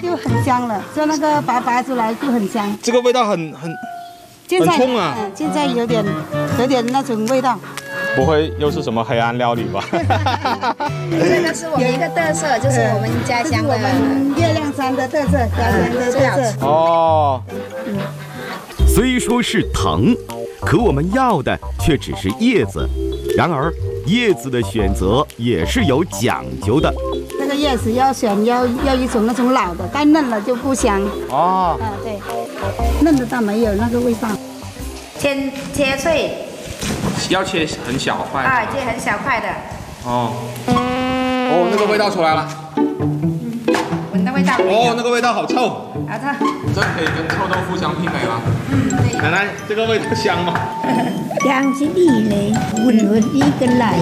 就很香了，就那个拔出来就很香。 这个味道很冲啊！ 现在有点那种味道。 不会又是什么黑暗料理吧？ 这个是我们一个特色，就是我们家乡的我们月亮山的特色，家乡的特色。 哦。 虽说是藤，可我们要的却只是叶子。然而，叶子的选择也是有讲究的。 这个叶子要选要一种那种老的，太嫩了就不香。 哦。 对，嫩的倒没有那个味道。 切碎。 要切很小块啊，切很小块的。 哦，那个味道出来了。 闻到味道。 哦，那个味道好臭。 好臭。 这可以跟臭豆腐相媲美了。 对。 奶奶，这个味道香吗？ 香是你嘞，闻一根来。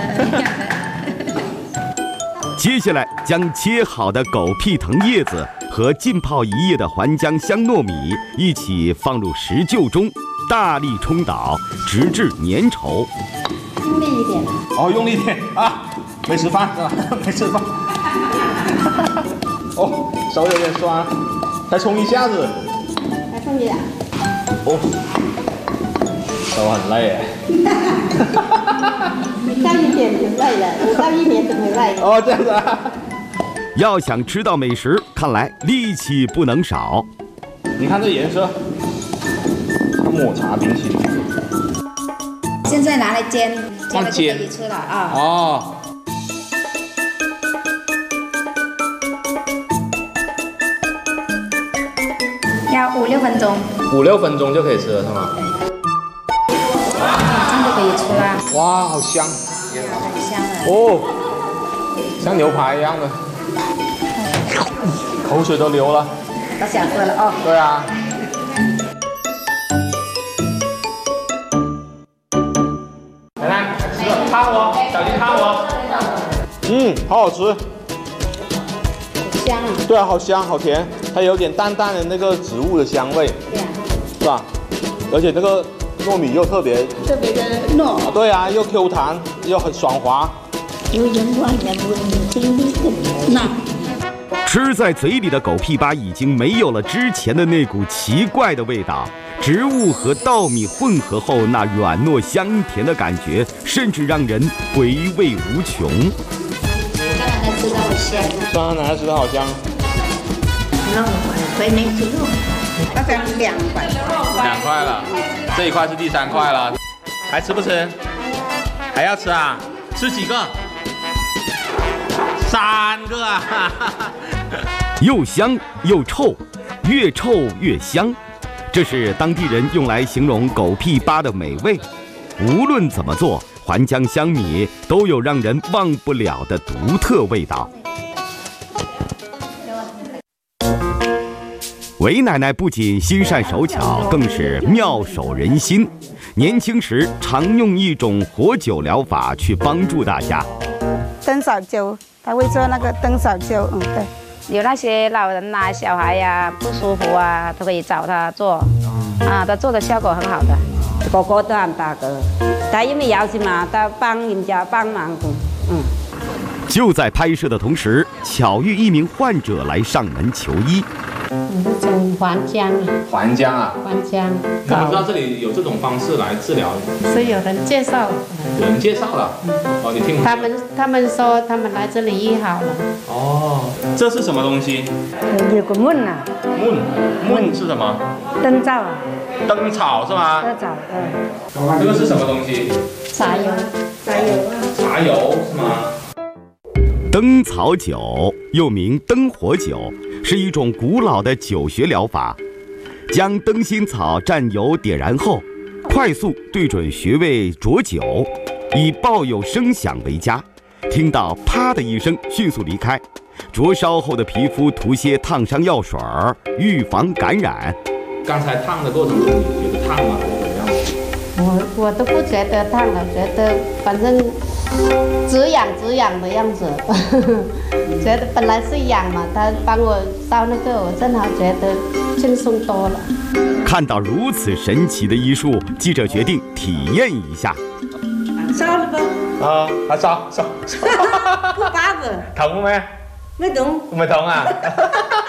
接下来将切好的狗屁藤叶子和浸泡1夜的还江香糯米一起放入石臼中。大力冲倒，直至粘稠。 用力一点。 哦，用力一点啊！没吃饭是吧？没吃饭。哦，手有点酸，再冲一下子。 再冲一下。 哦，手很累哎。 你到1点就累了，我到1年都没累。 哦，这样子啊。 要想吃到美食，看来力气不能少。 你看这颜色。抹茶冰淇淋， 现在拿来煎， 放煎可以吃了啊。 哦。 要5、6分钟。 5、6分钟就可以吃了是吗？ 马上就可以吃了。 哇，好香。 很香的。 哦，像牛排一样的，口水都流了。 都想喝了哦。 对啊。看我，小心看我。好好吃。 香啊。 对啊，好香，好甜，它有点淡淡的那个植物的香味。 对啊。 是吧？而且那个糯米又特别的糯。 对啊，又 Q 弹，又很爽滑。 吃在嘴里的狗屁粑已经没有了之前的那股奇怪的味道。植物和稻米混合后，那软糯香甜的感觉，甚至让人回味无穷。 奶奶吃的好香。 奶奶吃的好香。 那我回没吃过。大概2块。 2块了，这一块是第3块了，还吃不吃？还要吃啊？吃几个？3个啊！ 又香又臭，越臭越香。这是当地人用来形容狗屁粑的美味。无论怎么做，还江香米都有让人忘不了的独特味道。韦奶奶不仅心善手巧，更是妙手仁心。年轻时常用一种活灸疗法去帮助大家。 灯草灸，他会做那个灯草灸，对。 有那些老人呐、小孩呀、不舒服啊，都可以找他做，啊，他做的效果很好的。 哥哥都很大个，他因为要去嘛，他帮人家帮忙的， 就在拍摄的同时，巧遇一名患者来上门求医。 那种还江还江啊？ 还江。 怎么知道这里有这种方式来治疗？ 是有人介绍。 有人介绍了？哦，你听。 他们说他们来这里医好了。 哦，这是什么东西？ 有个焖啊。 焖是什么？ 灯罩啊。 灯草是吗？ 灯草， 这个是什么东西？ 茶油。 茶油是吗？ 灯草灸又名灯火灸，是一种古老的灸学疗法。将灯心草蘸油点燃后，快速对准穴位灼灸，以抱有声响为佳。听到啪的一声，迅速离开。灼烧后的皮肤涂些烫伤药水，预防感染。 刚才烫的过程中，你觉得烫吗？还是怎么样？ 我都不觉得烫了，觉得反正止痒的样子，觉得本来是痒嘛，他帮我烧那个，我正好觉得轻松多了。 看到如此神奇的医术，记者决定体验一下。 烧了不？ 啊，还烧。 不拔子。 疼没？ 没懂。 没疼啊？